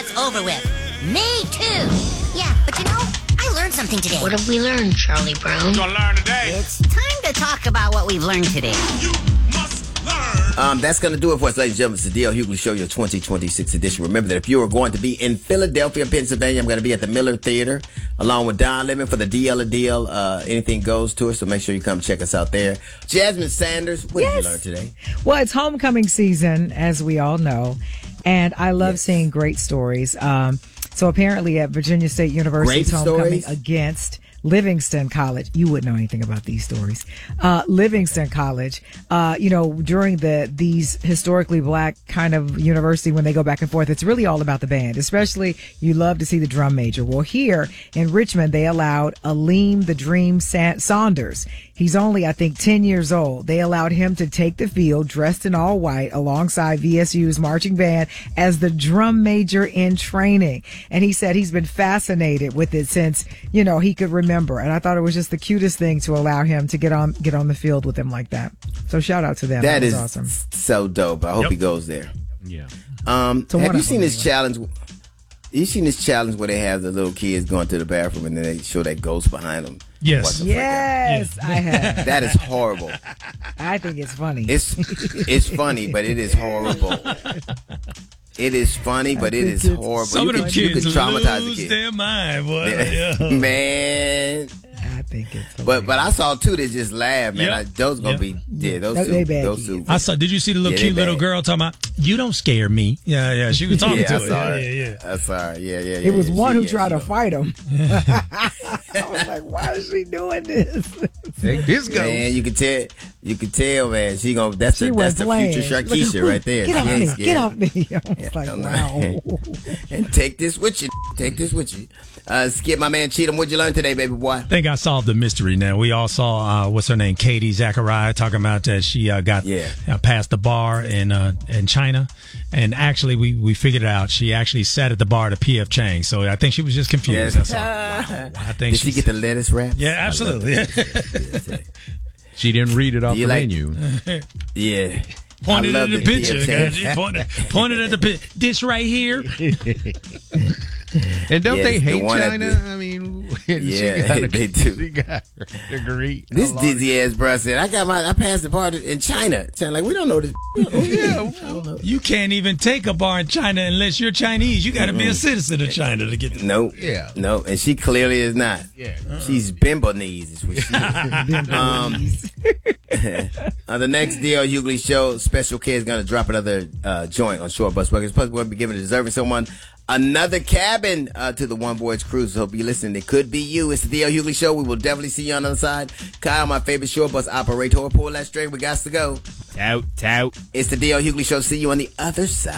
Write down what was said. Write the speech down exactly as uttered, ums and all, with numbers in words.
it's over with. Me too. Yeah, but you know, I learned something today. What have we learned, Charlie Brown? We're gonna learn today. It's time to talk about what we've learned today. You must learn. Um, that's going to do it for us, ladies and gentlemen. It's the D L Hughley Show, your twenty twenty-six edition. Remember that if you are going to be in Philadelphia, Pennsylvania, I'm going to be at the Miller Theater along with Don Lemon for the D L a Deal. Uh, anything goes to us, so make sure you come check us out there. Jasmine Sanders, what Yes. did you learn today? Well, it's homecoming season, as we all know, and I love Yes. seeing great stories. Um, so apparently at Virginia State University's Great homecoming stories? against Livingston College. You wouldn't know anything about these stories. Uh, Livingston College, uh, you know, during the, these historically black kind of university, when they go back and forth, it's really all about the band, especially you love to see the drum major. Well, here in Richmond, they allowed Aleem the Dream Sa- Saunders. He's only, I think, ten years old. They allowed him to take the field dressed in all white alongside V S U's marching band as the drum major in training. And he said he's been fascinated with it since, you know, he could remember. And I thought it was just the cutest thing to allow him to get on get on the field with him like that. So shout out to them. That That was is awesome. so dope. I hope Yep. he goes there. Yeah. Um, So have what you else seen was this there? challenge? You seen this challenge where they have the little kids going to the bathroom and then they show that ghost behind them? Yes. What the fuck? Yes, I have. That is horrible. I think it's funny. It's it's funny, but it is horrible. It is funny, but it is think it's- horrible. Some you of them could, you kids could traumatize lose the kid. their mind, boy. Yeah. Man. I think it's funny. But but I saw two that just laughed, man. Yep. I, those gonna Yep. be yeah, those They- two. they bad Those kids. two. I saw. Did you see the little Yeah, they cute little bad. girl talking about? You don't scare me. Yeah, yeah. She was talking Yeah, to I it. saw Yeah, it. yeah, yeah. I saw it. Yeah, yeah, yeah. it was yeah, one she- who yeah, tried she to fight him. I was like, why is she doing this? Take this go. Man, you can tell. You can tell, man. She gonna. That's She the was that's the playing. future Look, Sharkeisha ooh, right there. Get off She ain't me. scared. Get off me. I was Yeah, like, I'm wow. And take this with you. Take this with you. Uh, Skip, my man, Cheatham. What'd you learn today, baby boy? I think I solved the mystery now. We all saw, uh, what's her name, Katie Zachariah, talking about that she uh, got Yeah. uh, past the bar in uh, in China. And actually, we, we figured it out. She actually sat at the bar at P F Chang. So I think she was just confused. Yes. That's all. Wow. I think Did she get the lettuce wrap? Yeah, absolutely. She didn't read it off You the like- menu. Yeah. Pointed I at love the the picture. P F Chang. guys. She pointed, pointed at the picture. This right here. And don't Yes, they the hate one at China? the- I mean, Yeah, she got a, they do. She got her degree. This along- dizzy ass bro said, I got my, I passed the part in China. China, like, we don't know this. Yeah, You can't even take a bar in China unless you're Chinese. You got to be a citizen of China to get the No. Yeah. No. And she clearly is not. yeah. She's Bimbo-knees is what she is. um, on the next D L Hughley show, Special K is going to drop another uh, joint on Short Bus Buckets. Plus, we're going to be giving deserving someone another cabin uh, to the One Boys Cruise. So be listening. It could be you. It's the D L Hughley show. We will definitely see you on the other side. Kyle, my favorite short bus operator. Pull that string. We got to go. Tout, tout. It's the D L Hughley show. See you on the other side.